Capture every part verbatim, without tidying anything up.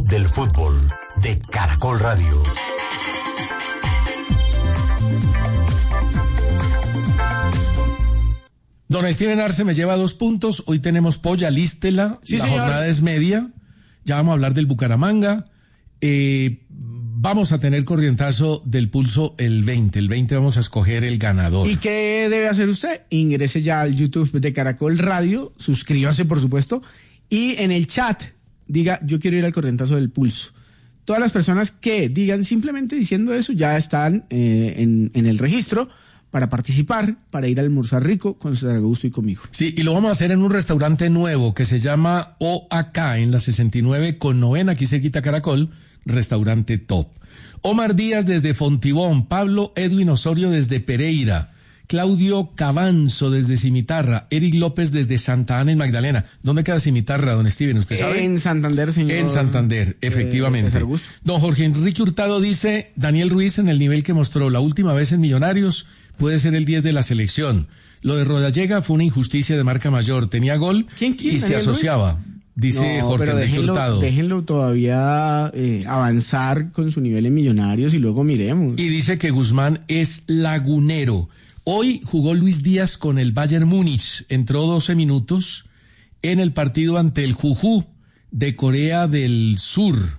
Club del Fútbol de Caracol Radio. Don Steven Arce me lleva dos puntos. Hoy tenemos polla, lístela. Sí, la señor. jornada es media. Ya vamos a hablar del Bucaramanga. Eh, vamos a tener corrientazo del pulso el veinte. El veinte vamos a escoger el ganador. ¿Y qué debe hacer usted? Ingrese ya al YouTube de Caracol Radio, suscríbase por supuesto, y en el chat diga, yo quiero ir al corrientazo del pulso. Todas las personas que digan simplemente diciendo eso ya están eh, en, en el registro para participar, para ir a almorzar rico con César Augusto y conmigo. Sí, y lo vamos a hacer en un restaurante nuevo que se llama O A K en la sesenta y nueve con novena, aquí cerquita Caracol, restaurante top. Omar Díaz desde Fontibón, Pablo Edwin Osorio desde Pereira, Claudio Cabanzo desde Cimitarra, Eric López desde Santa Ana en Magdalena. ¿Dónde queda Cimitarra, don Steven? ¿Usted sabe? En Santander, señor. En Santander, efectivamente. Eh, César Augusto. Don Jorge Enrique Hurtado dice, Daniel Ruiz en el nivel que mostró la última vez en Millonarios puede ser el diez de la selección. Lo de Rodallega fue una injusticia de marca mayor. Tenía gol ¿Quién, quién, y se Daniel asociaba. Ruiz? Dice No, Jorge pero Enrique déjenlo, Hurtado. déjenlo todavía eh, avanzar con su nivel en Millonarios y luego miremos. Y dice que Guzmán es lagunero. Hoy jugó Luis Díaz con el Bayern Múnich. Entró doce minutos en el partido ante el Juju de Corea del Sur.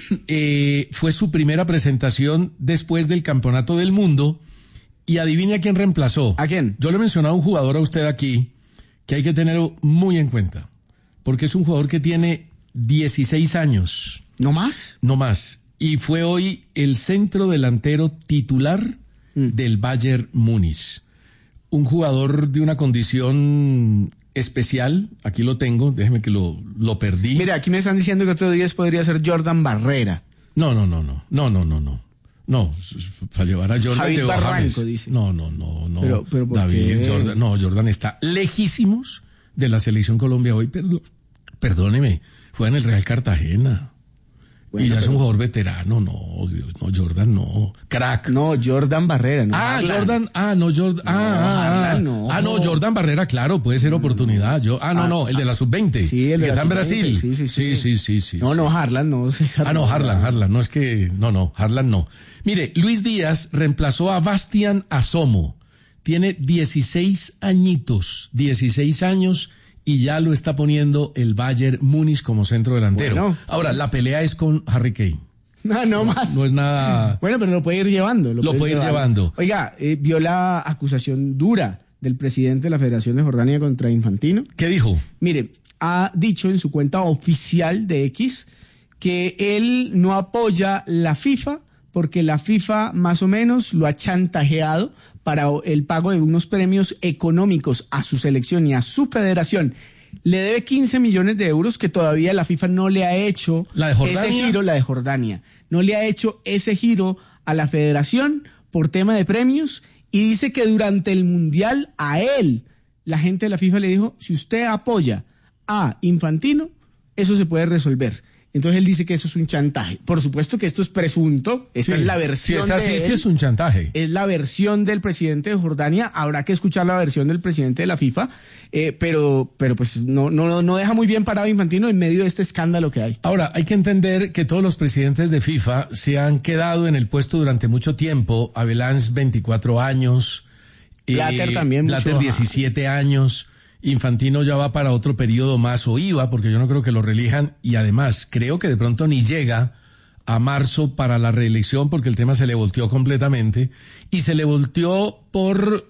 eh, fue su primera presentación después del Campeonato del Mundo. Y adivine a quién reemplazó. ¿A quién? Yo le he mencionado a un jugador a usted aquí que hay que tenerlo muy en cuenta. Porque es un jugador que tiene dieciséis años. ¿No más? No más. Y fue hoy el centro delantero titular mm. del Bayern Múnich. Un jugador de una condición especial. Aquí lo tengo, déjeme que lo, lo perdí. Mira, aquí me están diciendo que otro día podría ser Jordan Barrera. No, no, no, no, no, no, no, no. No, para llevar a Jordan Javid llevó Barranco, James. dice. No, no, no, no. Pero, pero ¿por David, qué? Jordan, no, Jordan está lejísimos de la selección Colombia hoy. Perdón, perdóneme, juega en el Real Cartagena. Bueno, y ya pero... es un jugador veterano, no, Dios, no, Jordan no, crack. No, Jordan Barrera, no. Ah, Harlan. Jordan, ah, no, Jordan, no, ah, ah, Harlan, no. ah, no, Jordan Barrera, claro, puede ser oportunidad. Yo, ah, no, ah, no, el de la sub veinte. Sí, el de que la está en sub veinte, Brasil. Sí, sí, sí. Sí, sí, sí, sí no, sí. no, Harlan, no. César, ah, no, Harlan, Harlan, no es que, no, no, Harlan no. Mire, Luis Díaz reemplazó a Bastian Asomo. Tiene dieciséis añitos, dieciséis años. Y ya lo está poniendo el Bayern Múnich como centro delantero. Bueno. Ahora, la pelea es con Harry Kane. No, no más. No es nada... Bueno, pero lo puede ir llevando. Lo, lo puede ir llevando. Oiga, eh, vio la acusación dura del presidente de la Federación de Jordania contra Infantino. ¿Qué dijo? Mire, ha dicho en su cuenta oficial de X que él no apoya la FIFA porque la FIFA más o menos lo ha chantajeado para el pago de unos premios económicos a su selección y a su federación. Le debe quince millones de euros que todavía la FIFA no le ha hecho ¿La de Jordania? ese giro, la de Jordania. No le ha hecho ese giro a la federación por tema de premios y dice que durante el Mundial a él, la gente de la FIFA le dijo, si usted apoya a Infantino, eso se puede resolver. Entonces él dice que eso es un chantaje. Por supuesto que esto es presunto. Esta sí, es la versión si es así, de él. Sí es un chantaje. Es la versión del presidente de Jordania. Habrá que escuchar la versión del presidente de la FIFA. Eh, pero, pero pues no, no, no deja muy bien parado Infantino en medio de este escándalo que hay. Ahora, hay que entender que todos los presidentes de FIFA se han quedado en el puesto durante mucho tiempo. Avalanche, veinticuatro años. Blatter eh, también. Blatter, mucho, diecisiete años. Infantino ya va para otro periodo más, o iba, porque yo no creo que lo reelijan, y además creo que de pronto ni llega a marzo para la reelección porque el tema se le volteó completamente, y se le volteó por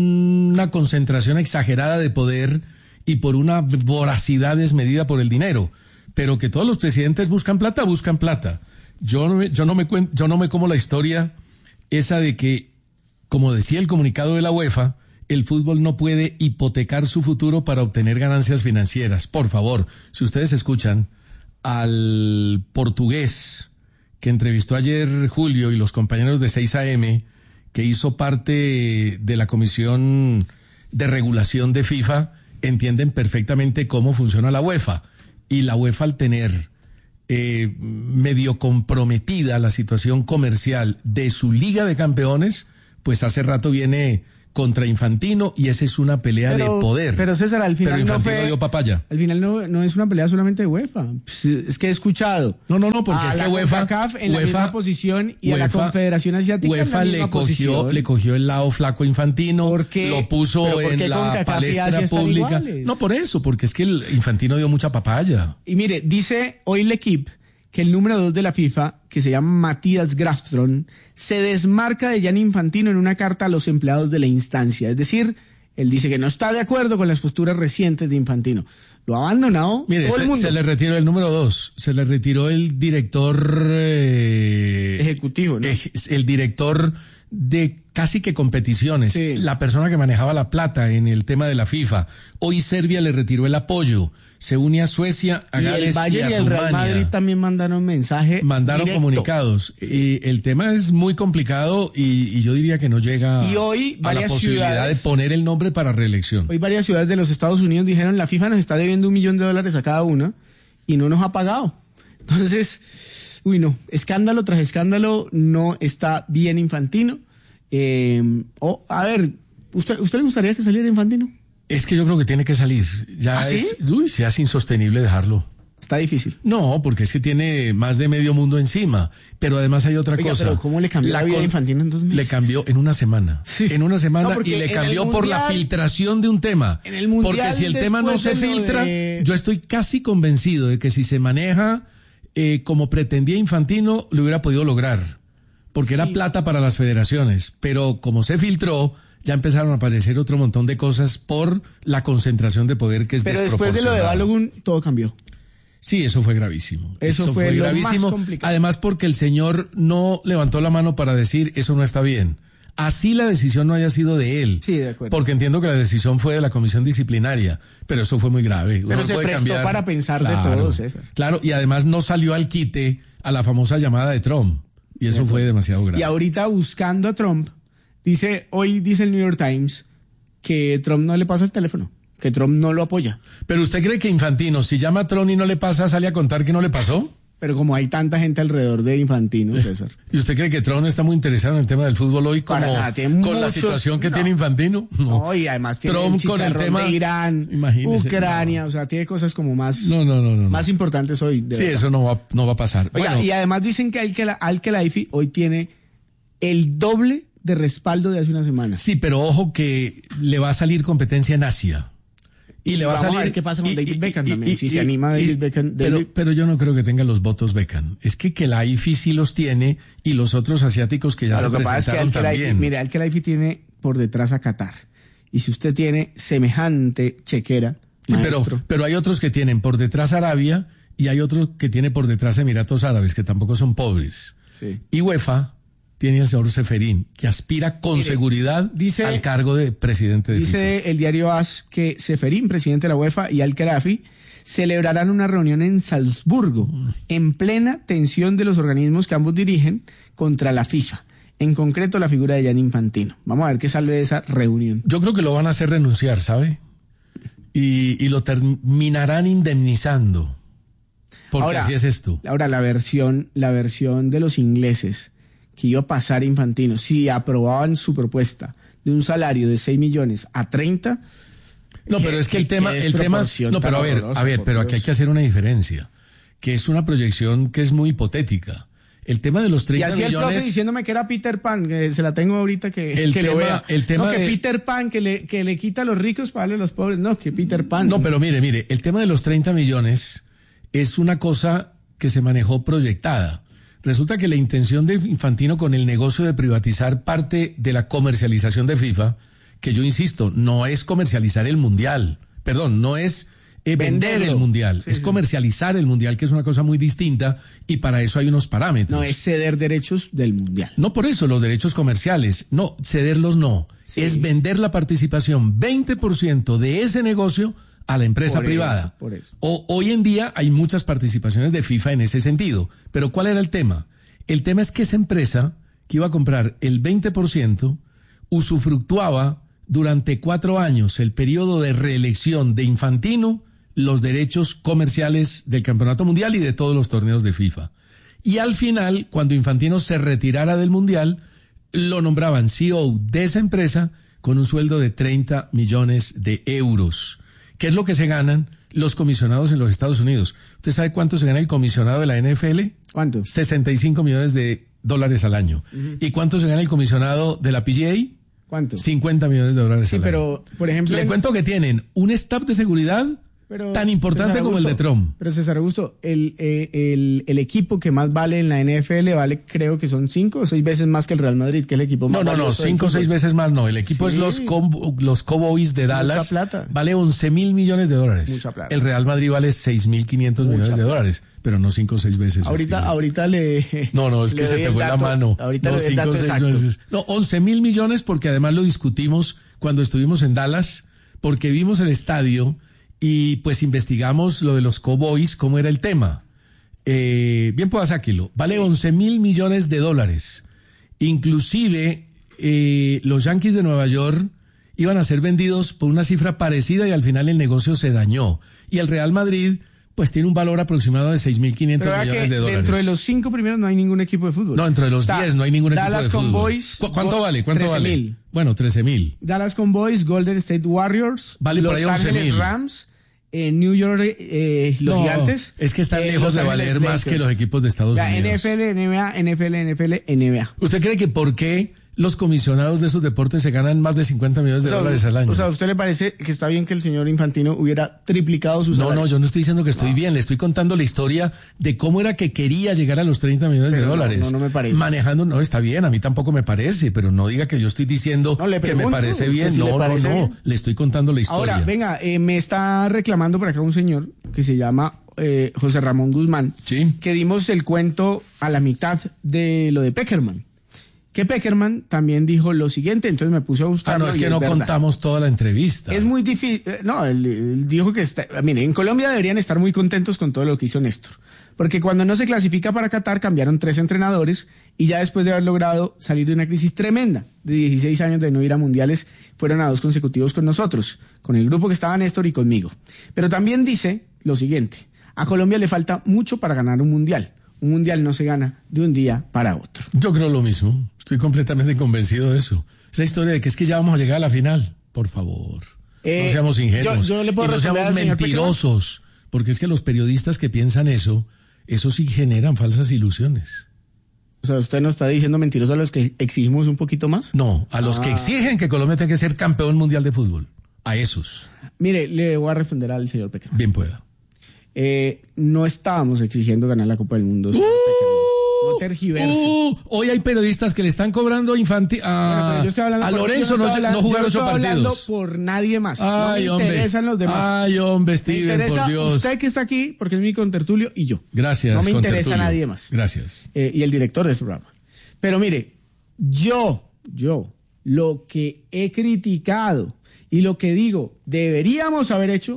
una concentración exagerada de poder y por una voracidad desmedida por el dinero. Pero que todos los presidentes buscan plata, buscan plata. Yo no me, yo no me cuen, yo no me como la historia esa de que, como decía el comunicado de la UEFA, el fútbol no puede hipotecar su futuro para obtener ganancias financieras. Por favor, si ustedes escuchan al portugués que entrevistó ayer Julio y los compañeros de seis A M, que hizo parte de la comisión de regulación de FIFA, entienden perfectamente cómo funciona la UEFA. Y la UEFA, al tener eh, medio comprometida la situación comercial de su Liga de Campeones, pues hace rato viene contra Infantino y esa es una pelea Pero, de poder. pero César, al final Pero no Infantino fue, dio papaya. al final no, no es una pelea solamente de UEFA. Pues, es que he escuchado. No, no, no, porque a es la que UEFA, CONCACAF en UEFA, la misma posición y a la UEFA, Confederación Asiática UEFA en la le misma cogió, posición. le cogió el lado flaco a Infantino, ¿Por qué? lo puso ¿Pero por qué en la CONCACAF y palestra Asia están pública. iguales? No, por eso, porque es que el Infantino dio mucha papaya. Y mire, dice hoy L'Equipe que el número dos de la FIFA, que se llama Matías Grafström, se desmarca de Gianni Infantino en una carta a los empleados de la instancia. Es decir, él dice que no está de acuerdo con las posturas recientes de Infantino. Lo ha abandonado Mire, todo se, el mundo. se le retiró el número dos, se le retiró el director... Eh, Ejecutivo, ¿no? El director de casi que competiciones, Sí. la persona que manejaba la plata en el tema de la FIFA. Hoy Serbia le retiró el apoyo, se une a Suecia, a Y Gales el Bayern y y a el Real Rumania. Madrid también mandaron mensaje Mandaron directo. comunicados. Y el tema es muy complicado y, y yo diría que no llega Y hoy a la varias posibilidad ciudades- de poner el nombre para reelección. Hoy varias ciudades de los Estados Unidos dijeron la FIFA nos está debiendo un millón de dólares a cada una y no nos ha pagado. Entonces, uy no, escándalo tras escándalo, no está bien Infantino. Eh, oh, a ver, ¿usted, ¿usted le gustaría que saliera Infantino? Es que yo creo que tiene que salir. Ya ¿Ah, sí? es, uy, se hace insostenible dejarlo. Está difícil. No, porque es que tiene más de medio mundo encima. Pero además hay otra Oiga, cosa. pero ¿cómo le cambió la vida a con- Infantino en dos meses? Le cambió en una semana. Sí. En una semana No, porque y le en cambió el por la Mundial- filtración de un tema. en el Mundial, Porque si el tema no se después de lo filtra, de- yo estoy casi convencido de que si se maneja eh, como pretendía Infantino, lo hubiera podido lograr. Porque era Sí. plata para las federaciones. Pero como se filtró, ya empezaron a aparecer otro montón de cosas por la concentración de poder que es Pero después de lo de desproporcionada. Balogun, todo cambió. Sí, eso fue gravísimo. Eso fue lo más complicado. Además, porque el señor no levantó la mano para decir eso no está bien. Así la decisión no haya sido de él. Sí, de acuerdo. Porque entiendo que la decisión fue de la comisión disciplinaria, pero eso fue muy grave. Uno Pero no se puede prestó cambiar. para pensar de Claro, todo, César. Claro, y además no salió al quite a la famosa llamada de Trump. Y eso fue demasiado grave. Y ahorita buscando a Trump, dice, hoy dice el New York Times que Trump no le pasa el teléfono, que Trump no lo apoya. Pero ¿usted cree que Infantino, si llama a Trump y no le pasa, sale a contar que no le pasó? Pero como hay tanta gente alrededor de Infantino, César. ¿Y usted cree que Trump está muy interesado en el tema del fútbol hoy como, Para nada, tiene con la muchos- situación que no. tiene Infantino? No, y además tiene Trump el con el chicharrón tema de Irán, imagínese, Ucrania, o sea, tiene cosas como más, No, no, no, no. no. más importantes hoy. de Sí, verdad. eso no va, no va a pasar. Oiga, bueno, y además dicen que Al- Al-Khelaifi hoy tiene el doble de respaldo de hace una semana. sí, pero ojo que le va a salir competencia en Asia. Y le va Vamos a a salir. ver qué pasa con y- David y- Beckham y- también, y- si y- se anima y- David Beckham. Pero, David- pero yo no creo que tenga los votos Beckham. Es que que la I F I sí los tiene y los otros asiáticos que ya Lo se que pasa es que presentaron Al-Khelaifi, también. mire, Al-Khelaifi tiene por detrás a Qatar. Y si usted tiene semejante chequera, Sí, pero, maestro, pero hay otros que tienen por detrás Arabia y hay otros que tiene por detrás Emiratos Árabes, que tampoco son pobres. Sí. Y UEFA tiene al señor Seferín, que aspira con Mire, seguridad dice- al cargo de presidente de FIFA. dice el diario A S que Seferín, presidente de la UEFA, y Al-Khelaifi celebrarán una reunión en Salzburgo, en plena tensión de los organismos que ambos dirigen contra la FIFA. En concreto, la figura de Gianni Infantino. Vamos a ver qué sale de esa reunión. Yo creo que lo van a hacer renunciar, ¿sabe? Y, y lo terminarán indemnizando. Porque Ahora- así es esto. Ahora, la versión, la versión de los ingleses que iba a pasar Infantino, si aprobaban su propuesta de un salario de seis millones a treinta, No, qué- pero es que el qué- tema, qué el tema, desproporción no, pero a tan ver, horrorosa, a ver, por pero aquí hay Dios. que hacer una diferencia, que es una proyección que es muy hipotética. El tema de los Y treinta así el profe millones, diciéndome que era Peter Pan, que se la tengo ahorita que, El que lo tema- vea. el tema no, que de- Peter Pan, que le, que le quita a los ricos para darle a los pobres. No, que Peter Pan. no, pero mire, mire, el tema de los treinta millones es una cosa que se manejó proyectada. Resulta que la intención de Infantino con el negocio de privatizar parte de la comercialización de FIFA, que yo insisto, no es comercializar el mundial, perdón, no es eh, vender Venderlo. el mundial, Sí, es sí. comercializar el mundial, que es una cosa muy distinta y para eso hay unos parámetros. No, es ceder derechos del mundial. No por eso, los derechos comerciales, no, cederlos no, Sí. es vender la participación veinte por ciento de ese negocio a la empresa Por privada. eso, por eso. O, hoy en día hay muchas participaciones de FIFA en ese sentido, pero ¿cuál era el tema? El tema es que esa empresa que iba a comprar el veinte por ciento usufructuaba durante cuatro años, el periodo de reelección de Infantino, los derechos comerciales del Campeonato Mundial y de todos los torneos de FIFA. Y al final, cuando Infantino se retirara del Mundial, lo nombraban C E O de esa empresa con un sueldo de treinta millones de euros. ¿Qué es lo que se ganan los comisionados en los Estados Unidos? ¿Usted sabe cuánto se gana el comisionado de la N F L? ¿Cuánto? sesenta y cinco millones de dólares al año. Uh-huh. ¿Y cuánto se gana el comisionado de la P G A? ¿Cuánto? cincuenta millones de dólares sí, al pero, año. Sí, pero, por ejemplo... Le en... cuento que tienen un staff de seguridad pero, tan importante como el de Trump. Pero César Augusto, el, eh, el, el equipo que más vale en la N F L vale, creo que son cinco o seis veces más que el Real Madrid, que es el equipo más No, no, no, cinco o seis veces más no. El equipo sí. es los, Com- los Cowboys de Dallas. Mucha plata. Vale once mil millones de dólares. Mucha plata. El Real Madrid vale seis mil quinientos millones de dólares. Pero no cinco o seis veces. Ahorita, estilo. ahorita le... No, no, es que se te fue dato, la mano. Ahorita no, le el dato exacto. Veces. No, once mil millones porque además lo discutimos cuando estuvimos en Dallas, porque vimos el estadio y pues investigamos lo de los Cowboys, cómo era el tema. Eh, bien pueda sáquelo. Vale once mil millones de dólares. Inclusive eh, los Yankees de Nueva York iban a ser vendidos por una cifra parecida y al final el negocio se dañó. Y el Real Madrid pues tiene un valor aproximado de seis mil quinientos millones de dólares. Dentro de los cinco primeros no hay ningún equipo de fútbol. No, dentro de los diez no hay ningún equipo Dallas de fútbol. Cowboys, ¿Cu- ¿Cuánto vale? ¿Cuánto trece vale? mil. Bueno, trece mil. Dallas Cowboys, Golden State Warriors, vale Los por ahí once Ángeles mil. Rams, eh, New York, eh, los no, Gigantes. Es que están eh, lejos Los de Ángeles valer más Lakers. que los equipos de Estados La Unidos. N F L, N B A, N F L, N F L, N B A. ¿Usted cree que por qué los comisionados de esos deportes se ganan más de cincuenta millones de o sea, dólares al año? O sea, ¿a usted le parece que está bien que el señor Infantino hubiera triplicado sus No, no, yo no estoy diciendo que estoy no. bien, le estoy contando la historia de cómo era que quería llegar a los treinta millones pero de dólares. No, no, no me parece. Manejando, no, está bien, a mí tampoco me parece, pero no diga que yo estoy diciendo no, le pregunto, que me parece bien. si no, le parece no, no, bien. le estoy contando la historia. Ahora, venga, eh, me está reclamando por acá un señor que se llama eh, José Ramón Guzmán, sí. que dimos el cuento a la mitad de lo de Peckerman. Que Peckerman también dijo lo siguiente, entonces me puse a buscar. Ah, no, es que no verdad. contamos toda la entrevista. Es muy difícil, no, él, él dijo que, está, mire, en Colombia deberían estar muy contentos con todo lo que hizo Néstor, porque cuando no se clasifica para Qatar cambiaron tres entrenadores y ya después de haber logrado salir de una crisis tremenda de dieciséis años de no ir a mundiales, fueron a dos consecutivos con nosotros, con el grupo que estaba Néstor y conmigo. Pero también dice lo siguiente, a Colombia le falta mucho para ganar un mundial. Un mundial no se gana de un día para otro. Yo creo lo mismo. Estoy completamente convencido de eso. Esa historia de que es que ya vamos a llegar a la final. Por favor. Eh, no seamos ingenuos. Yo, yo le puedo y no seamos mentirosos. Porque es que los periodistas que piensan eso, eso sí generan falsas ilusiones. O sea, ¿usted nos está diciendo mentirosos a los que exigimos un poquito más? No, a los ah. que exigen que Colombia tenga que ser campeón mundial de fútbol. A esos. Mire, le voy a responder al señor Peckerman. Bien pueda. Eh, no estábamos exigiendo ganar la Copa del Mundo. Señor uh, no tergiverse. Uh, hoy hay periodistas que le están cobrando infantil a, bueno, a Lorenzo no, hablando, no jugar ocho partidos. Yo estoy hablando por nadie más. Ay, no me hombre. interesan los demás. Ay, hombre, Steven, me interesa por Dios. usted que está aquí, porque es mi contertulio, y yo. Gracias. No me interesa contertulio. nadie más. Gracias. Eh, y el director de este programa. Pero mire, yo, yo, lo que he criticado y lo que digo deberíamos haber hecho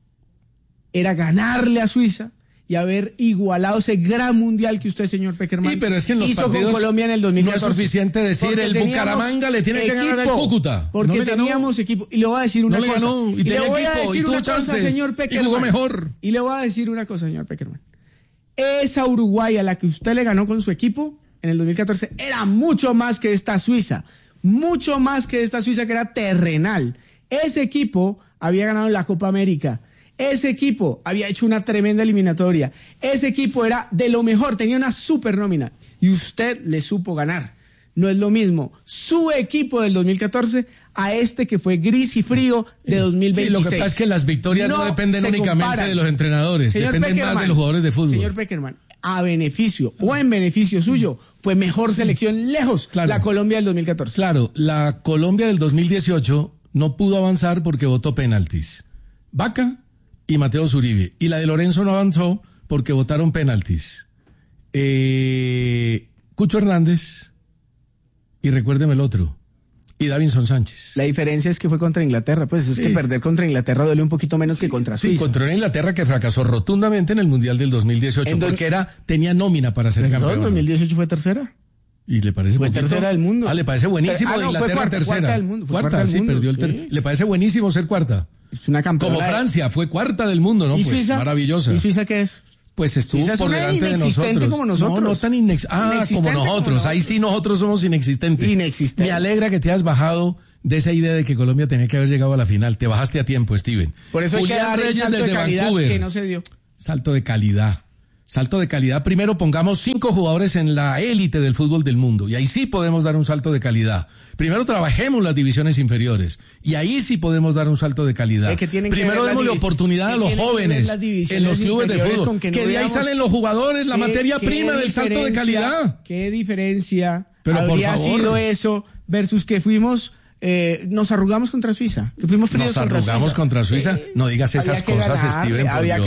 era ganarle a Suiza y haber igualado ese gran mundial que usted, señor Peckerman, sí, pero es que en los hizo con Colombia en el dos mil catorce. No es suficiente decir porque el Bucaramanga le tiene equipo, que ganar al Cúcuta. Porque no teníamos equipo. Y le voy a decir una no cosa. Ganó, y, y le voy equipo, a decir una cosa, chances, señor Peckerman. Y jugó mejor. Y le voy a decir una cosa, señor Peckerman. Esa Uruguay a la que usted le ganó con su equipo en el dos mil catorce era mucho más que esta Suiza. Mucho más que esta Suiza que era terrenal. Ese equipo había ganado la Copa América. Ese equipo había hecho una tremenda eliminatoria. Ese equipo era de lo mejor, tenía una super nómina. Y usted le supo ganar. No es lo mismo su equipo del dos mil catorce a este que fue gris y frío de dos mil veintiséis. Sí, lo que pasa es que las victorias no, no dependen únicamente comparan. de los entrenadores, señor dependen Peckerman, más de los jugadores de fútbol. Señor Peckerman, a beneficio o en beneficio suyo, fue mejor selección lejos claro. la Colombia del dos mil catorce. Claro, la Colombia del dos mil dieciocho no pudo avanzar porque votó penaltis. Vaca y Mateo Zuribe. Y la de Lorenzo no avanzó porque votaron penaltis. Eh, Cucho Hernández y recuérdeme el otro. Y Davinson Sánchez. La diferencia es que fue contra Inglaterra. Pues es sí. que perder contra Inglaterra duele un poquito menos sí, que contra Suiza. Sí, contra una Inglaterra que fracasó rotundamente en el Mundial del dos mil dieciocho do... porque era, tenía nómina para ser campeón. ¿El dos mil dieciocho fue tercera? ¿Y le parece Fue poquito? tercera del mundo. Ah, le parece buenísimo ah, no, Inglaterra cuarta, tercera. Cuarta del mundo. Fue Cuarta, cuarta del sí, mundo, perdió el ter... sí. Le parece buenísimo ser cuarta. Es una campeona. Como Francia, fue cuarta del mundo, ¿no? ¿Y pues Suiza? maravillosa. ¿Y Suiza qué es? Pues estuvo Suiza por es delante de nosotros. como nosotros. No, no tan inex... ah, como nosotros. como nosotros. Ahí sí nosotros somos inexistentes. Inexistentes. Me alegra que te hayas bajado de esa idea de que Colombia tenía que haber llegado a la final. Te bajaste a tiempo, Steven. Por eso hay Julián que dar el Reyes salto de desde calidad Vancouver. que no se dio. Salto de calidad. Salto de calidad. Primero pongamos cinco jugadores en la élite del fútbol del mundo. Y ahí sí podemos dar un salto de calidad. Primero trabajemos las divisiones inferiores. Y ahí sí podemos dar un salto de calidad. Es que tienen que Primero ver las démosle divi- oportunidad a que los tienen que ver jóvenes las en divisiones los clubes de inferiores fútbol. con que no Que de ahí veamos salen los jugadores, la ¿Qué- materia qué prima del salto de diferencia- calidad. ¿Qué diferencia Pero por habría favor. sido eso versus que fuimos... Eh, nos arrugamos contra Suiza, que fuimos fríos Nos contra arrugamos Suiza. contra Suiza. Eh, No digas esas había que cosas, ganarle, Steven, por había Dios.